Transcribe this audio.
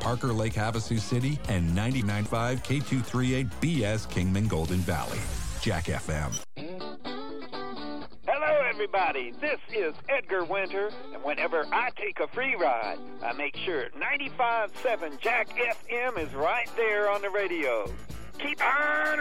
Parker Lake, Havasu City, and 99.5 K238 BS Kingman Golden Valley. Jack FM. Hello, everybody. This is Edgar Winter, and whenever I take a free ride, I make sure 95.7 Jack FM is right there on the radio. Keep on